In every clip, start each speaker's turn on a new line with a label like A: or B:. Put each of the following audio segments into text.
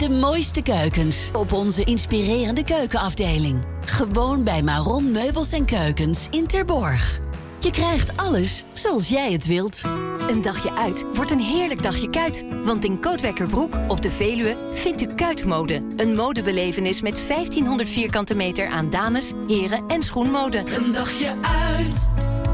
A: De mooiste keukens op onze inspirerende keukenafdeling. Gewoon bij Maron Meubels en Keukens in Terborg. Je krijgt alles zoals jij het wilt.
B: Een dagje uit wordt een heerlijk dagje Kuit. Want in Kootwekkerbroek op de Veluwe vindt u Kuitmode. Een modebelevenis met 1500 vierkante meter aan dames, heren en schoenmode.
C: Een dagje uit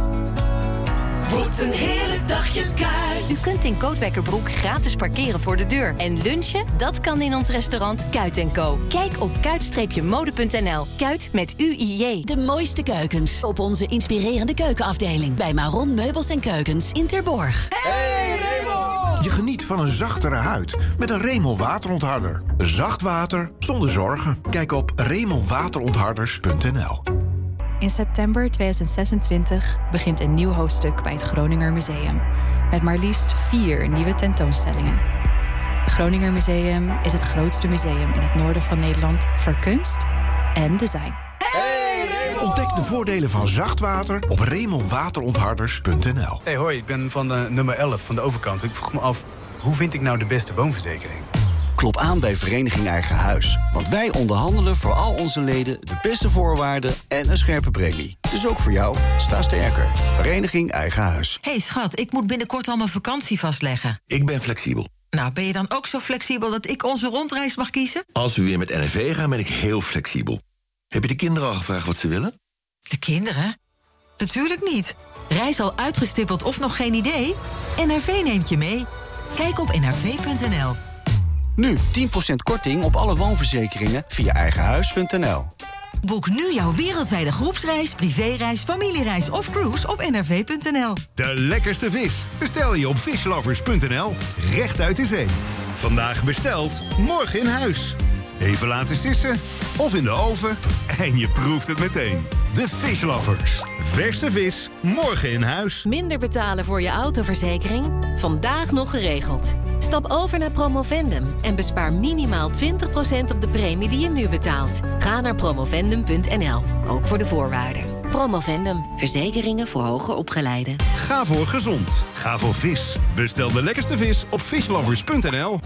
C: wordt een heerlijk dagje Kuit.
B: U kunt in Kootwekkerbroek gratis parkeren voor de deur. En lunchen, dat kan in ons restaurant Kuit & Co. Kijk op kuit-mode.nl. Kuit met UIJ.
A: De mooiste keukens op onze inspirerende keukenafdeling. Bij Maron Meubels en Keukens in Terborg.
D: Hey Raymond! Je geniet van een zachtere huid met een Raymond waterontharder. Zacht water zonder zorgen. Kijk op RaymondWaterontharders.nl.
E: In september 2026 begint een nieuw hoofdstuk bij het Groninger Museum. Met maar liefst 4 nieuwe tentoonstellingen. Het Groninger Museum is het grootste museum in het noorden van Nederland voor kunst en design.
D: Ontdek de voordelen van zacht water op RaymondWaterontharders.nl.
F: Hey, hoi, ik ben van nummer 11 van de overkant. Ik vroeg me af, hoe vind ik nou de beste woonverzekering?
G: Klop aan bij Vereniging Eigen Huis. Want wij onderhandelen voor al onze leden de beste voorwaarden en een scherpe premie. Dus ook voor jou, sta sterker. Vereniging Eigen Huis.
H: Hey schat, ik moet binnenkort al mijn vakantie vastleggen.
I: Ik ben flexibel.
H: Nou, ben je dan ook zo flexibel dat ik onze rondreis mag kiezen?
I: Als we weer met NRV gaan, ben ik heel flexibel. Heb je de kinderen al gevraagd wat ze willen?
H: De kinderen? Natuurlijk niet. Reis al uitgestippeld of nog geen idee? NRV neemt je mee. Kijk op nrv.nl.
G: Nu 10% korting op alle woonverzekeringen via eigenhuis.nl.
H: Boek nu jouw wereldwijde groepsreis, privéreis, familiereis of cruise op nrv.nl.
J: De lekkerste vis bestel je op fishlovers.nl. Recht uit de zee. Vandaag besteld, morgen in huis. Even laten sissen of in de oven en je proeft het meteen. De Fishlovers. Verse vis, morgen in huis.
K: Minder betalen voor je autoverzekering? Vandaag nog geregeld. Stap over naar Promovendum en bespaar minimaal 20% op de premie die je nu betaalt. Ga naar promovendum.nl, ook voor de voorwaarden. Promovendum, verzekeringen voor hoger opgeleiden.
J: Ga voor gezond. Ga voor vis. Bestel de lekkerste vis op fishlovers.nl.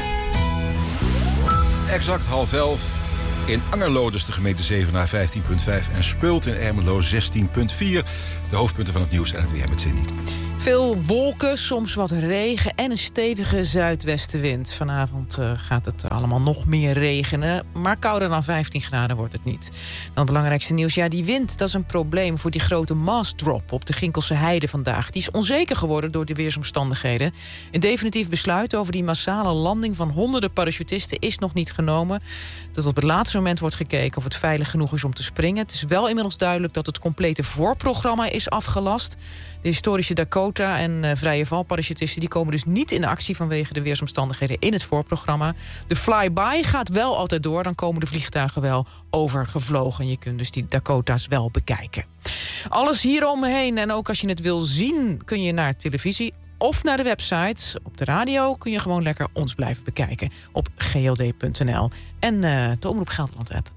L: Exact 10:30. In Angerlo dus de gemeente Zevenaar 15,5 en Speult in Ermelo 16,4. De hoofdpunten van het nieuws en het weer met Cindy.
M: Veel wolken, soms wat regen en een stevige zuidwestenwind. Vanavond gaat het allemaal nog meer regenen. Maar kouder dan 15 graden wordt het niet. Dan het belangrijkste nieuws. Ja, die wind, dat is een probleem voor die grote massdrop op de Ginkelse Heide vandaag. Die is onzeker geworden door de weersomstandigheden. Een definitief besluit over die massale landing van honderden parachutisten is nog niet genomen. Dat op het laatste moment wordt gekeken of het veilig genoeg is om te springen. Het is wel inmiddels duidelijk dat het complete voorprogramma is afgelast. De historische Dakota en vrije valparachutisten die komen dus niet in actie vanwege de weersomstandigheden in het voorprogramma. De flyby gaat wel altijd door, dan komen de vliegtuigen wel overgevlogen. Je kunt dus die Dakota's wel bekijken. Alles hieromheen en ook als je het wil zien kun je naar televisie of naar de website. Op de radio kun je gewoon lekker ons blijven bekijken op gld.nl en de Omroep Gelderland app.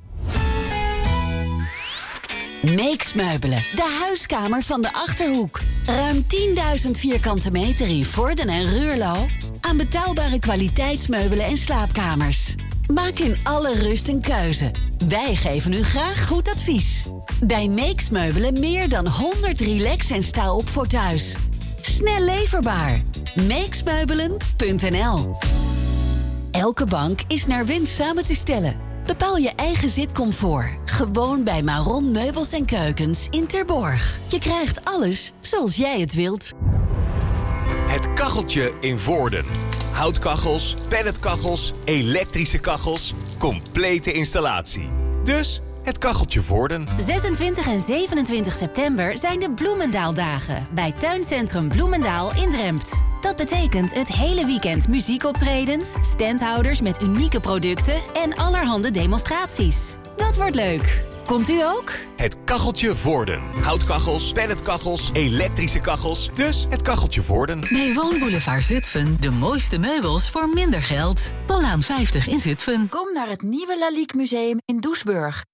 A: Meeks Meubelen, de huiskamer van de Achterhoek. Ruim 10.000 vierkante meter in Vorden en Ruurlo. Aan betaalbare kwaliteitsmeubelen en slaapkamers. Maak in alle rust een keuze. Wij geven u graag goed advies. Bij Meeks Meubelen meer dan 100 relax- en sta-op voor thuis. Snel leverbaar. Meeksmeubelen.nl. Elke bank is naar wens samen te stellen. Bepaal je eigen zitcomfort. Gewoon bij Maron Meubels en Keukens in Terborg. Je krijgt alles zoals jij het wilt.
N: Het kacheltje in Voorden. Houtkachels, pelletkachels, elektrische kachels. Complete installatie. Dus het kacheltje Voorden.
K: 26 en 27 september zijn de Bloemendaaldagen bij Tuincentrum Bloemendaal in Drempt. Dat betekent het hele weekend muziekoptredens, standhouders met unieke producten en allerhande demonstraties. Dat wordt leuk. Komt u ook?
N: Het kacheltje Voorden. Houtkachels, pelletkachels, elektrische kachels. Dus het kacheltje Voorden.
O: Bij Woonboulevard Zutphen de mooiste meubels voor minder geld. Paulaan 50 in Zutphen.
P: Kom naar het nieuwe Lalique Museum in Doesburg.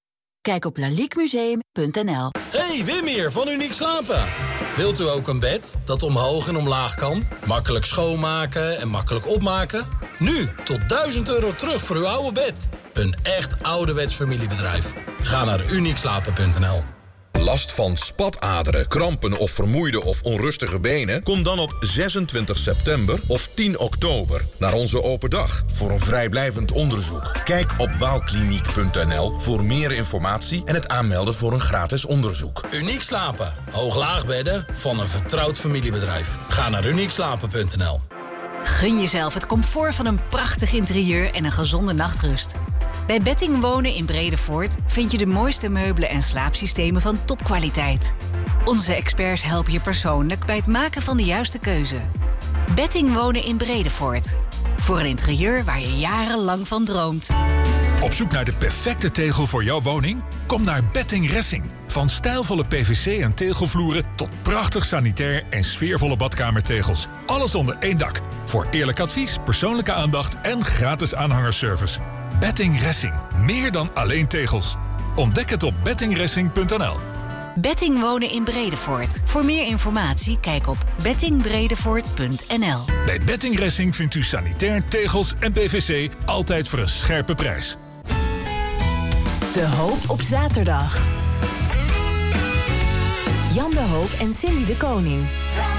A: Kijk op laliquemuseum.nl.
P: Hey, Wim hier van Uniek Slapen. Wilt u ook een bed dat omhoog en omlaag kan? Makkelijk schoonmaken en makkelijk opmaken? Nu tot €1000 terug voor uw oude bed. Een echt ouderwets familiebedrijf. Ga naar uniekslapen.nl.
Q: Last van spataderen, krampen of vermoeide of onrustige benen? Kom dan op 26 september of 10 oktober naar onze open dag voor een vrijblijvend onderzoek. Kijk op waalkliniek.nl voor meer informatie en het aanmelden voor een gratis onderzoek.
P: Uniek Slapen. Hoog-laag bedden van een vertrouwd familiebedrijf. Ga naar uniekslapen.nl.
B: Gun jezelf het comfort van een prachtig interieur en een gezonde nachtrust. Bij Betting Wonen in Bredevoort vind je de mooiste meubelen en slaapsystemen van topkwaliteit. Onze experts helpen je persoonlijk bij het maken van de juiste keuze. Betting Wonen in Bredevoort. Voor een interieur waar je jarenlang van droomt.
R: Op zoek naar de perfecte tegel voor jouw woning? Kom naar Betting Ressing. Van stijlvolle PVC en tegelvloeren tot prachtig sanitair en sfeervolle badkamertegels. Alles onder één dak. Voor eerlijk advies, persoonlijke aandacht en gratis aanhangerservice. Betting Ressing. Meer dan alleen tegels. Ontdek het op bettingressing.nl.
B: Betting Wonen in Bredevoort. Voor meer informatie kijk op bettingbredevoort.nl.
R: Bij Betting Ressing vindt u sanitair, tegels en PVC altijd voor een scherpe prijs.
S: De Hoop op zaterdag. Jan de Hoop en Cindy de Koning.